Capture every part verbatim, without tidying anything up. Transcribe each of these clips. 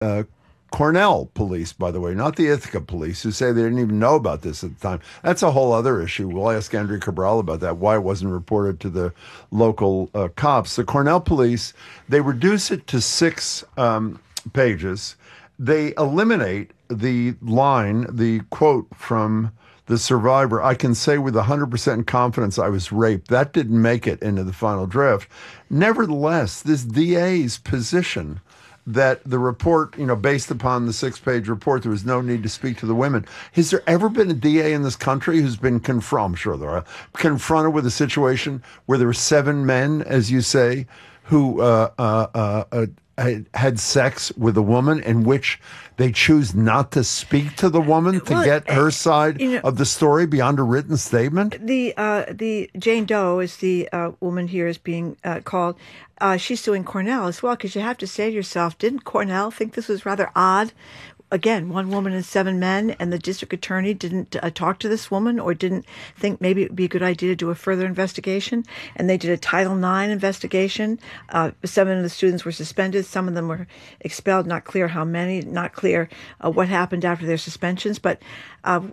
uh, Cornell police, by the way, not the Ithaca police, who say they didn't even know about this at the time. That's a whole other issue. We'll ask Andrea Cabral about that, why it wasn't reported to the local uh, cops. The Cornell police, they reduce it to six um, pages. They eliminate the line, the quote from the survivor, "I can say with one hundred percent confidence I was raped." That didn't make it into the final draft. Nevertheless, this D A's position that the report, you know, based upon the six-page report, there was no need to speak to the women. Has there ever been a D A in this country who's been confronted, I'm sure there are, confronted with a situation where there were seven men, as you say, who uh, uh, uh, uh, had sex with a woman in which they choose not to speak to the woman to well, get her side you know, of the story beyond a written statement? The uh, the Jane Doe, as the uh, woman here is being uh, called, uh, she's suing Cornell as well, because you have to say to yourself, didn't Cornell think this was rather odd? Again, one woman and seven men, and the district attorney didn't uh, talk to this woman or didn't think maybe it would be a good idea to do a further investigation. And they did a Title nine investigation. Uh, seven of the students were suspended. Some of them were expelled. Not clear how many. Not clear uh, what happened after their suspensions. But uh,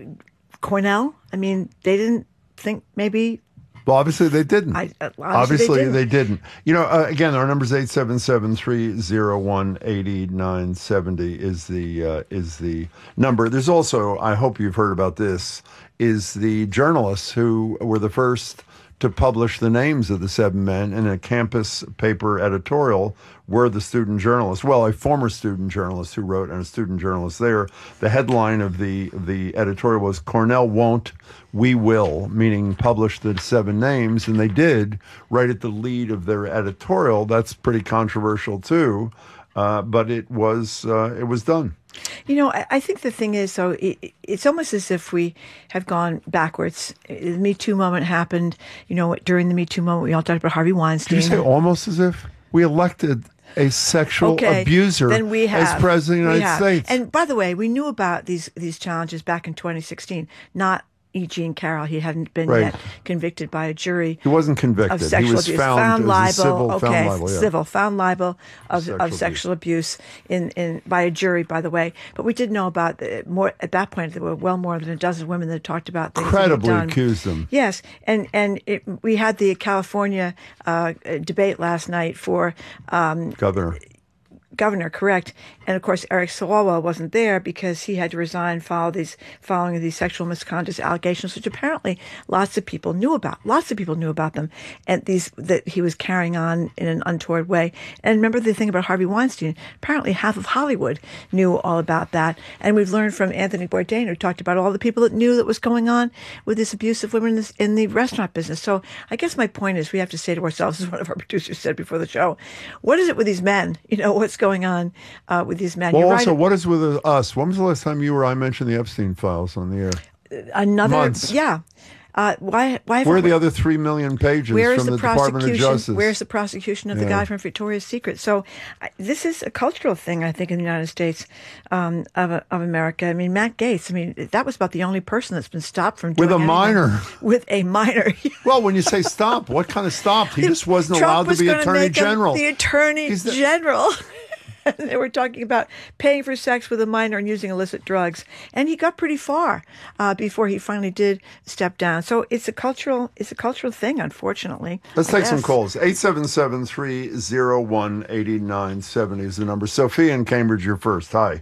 Cornell, I mean, they didn't think maybe... Well, obviously they didn't. I, uh, obviously they didn't. they didn't. You know, uh, again, our number is eight seven seven, three oh one, eight nine seven oh is the uh, is the number. There's also, I hope you've heard about this, is the journalists who were the first to publish the names of the seven men in a campus paper editorial were the student journalists. Well, a former student journalist who wrote and a student journalist there. The headline of the the editorial was "Cornell won't, we will," meaning publish the seven names, and they did right at the lead of their editorial. That's pretty controversial too, uh, but it was uh, it was done. You know, I, I think the thing is, though, it, it's almost as if we have gone backwards. The Me Too moment happened, you know, during the Me Too moment, we all talked about Harvey Weinstein. Did you say almost as if we elected a sexual okay, abuser then we have, as president of the United States? And by the way, we knew about these these challenges back in twenty sixteen, not E. Jean Carroll. He hadn't been right. yet convicted by a jury. He wasn't convicted. Of sexual he was abuse. found, found liable. Civil, okay, found liable, yeah. civil. Found liable of sexual of sexual abuse, abuse in, in by a jury, by the way. But we did know about the, more at that point. There were well more than a dozen women that talked about things. Credibly that accused them. Yes, and and it, we had the California uh, debate last night for um, governor. Governor, correct. And of course, Eric Swalwell wasn't there because he had to resign follow these, following these sexual misconduct allegations, which apparently lots of people knew about. Lots of people knew about them, and these that he was carrying on in an untoward way. And remember the thing about Harvey Weinstein? Apparently, half of Hollywood knew all about that. And we've learned from Anthony Bourdain, who talked about all the people that knew that was going on with this abuse of women in, this, in the restaurant business. So I guess my point is, we have to say to ourselves, as one of our producers said before the show, what is it with these men? You know, what's going on uh, with these men? Well, You're also, right. what is with us? When was the last time you or I mentioned the Epstein files on the air? Another, Months. yeah. Uh, why? Why? Where are the other three million pages where is from the, the Department of Justice? Where's the prosecution of yeah. the guy from Victoria's Secret? So, I, this is a cultural thing, I think, in the United States um, of of America. I mean, Matt Gaetz. I mean, that was about the only person that's been stopped from doing with a anything. minor. With a minor. Well, when you say stop, what kind of stop? He just wasn't Trump allowed was to be gonna Attorney make him General. The Attorney the- General. They were talking about paying for sex with a minor and using illicit drugs, and he got pretty far uh, before he finally did step down. So it's a cultural, it's a cultural thing, unfortunately. Let's I take some guess. calls. eight seven seven, three oh one, eight nine seven oh is the number. Sophia in Cambridge, you're first. Hi.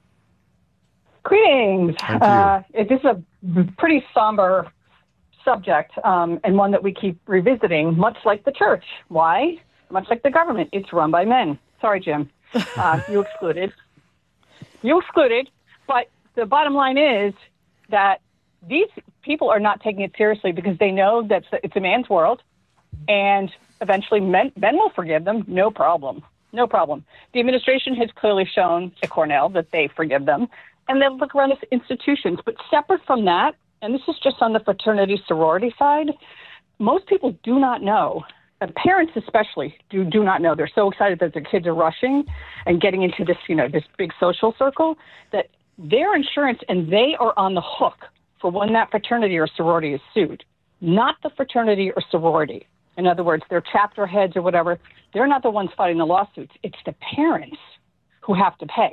Greetings. Thank you. Uh, this is a pretty somber subject, um, and one that we keep revisiting, much like the church. Why? Much like the government. It's run by men. Sorry, Jim. Uh, you excluded. You excluded. But the bottom line is that these people are not taking it seriously because they know that it's a man's world, and eventually men, men will forgive them. No problem. No problem. The administration has clearly shown at Cornell that they forgive them, and they look around as institutions. But separate from that, and this is just on the fraternity sorority side, most people do not know. Uh, parents especially do, do not know. They're so excited that their kids are rushing and getting into this, you know, this big social circle that their insurance and they are on the hook for when that fraternity or sorority is sued, not the fraternity or sorority. In other words, their chapter heads or whatever, they're not the ones fighting the lawsuits. It's the parents who have to pay.